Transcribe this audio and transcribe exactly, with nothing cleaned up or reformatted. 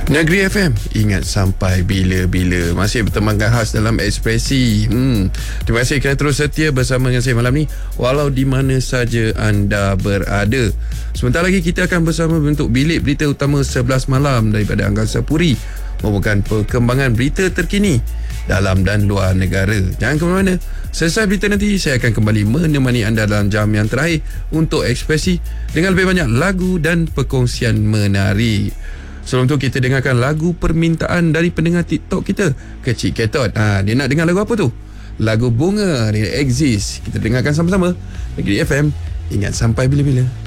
Negeri F M, ingat sampai bila-bila. Masih bertemankan khas dalam ekspresi. hmm. Terima kasih kerana terus setia bersama dengan saya malam ni, walau di mana saja anda berada. Sebentar lagi kita akan bersama bentuk bilik berita utama sebelas malam daripada Angkasa Puri, merupakan perkembangan berita terkini dalam dan luar negara. Jangan ke mana-mana. Selesai berita nanti, saya akan kembali menemani anda dalam jam yang terakhir untuk ekspresi dengan lebih banyak lagu dan perkongsian menarik. Sebelum tu kita dengarkan lagu permintaan dari pendengar TikTok kita, Kecik Ketot. Ha, dia nak dengar lagu apa tu? Lagu Bunga dari Exist. Kita dengarkan sama-sama. Negeri F M, ingat sampai bila-bila.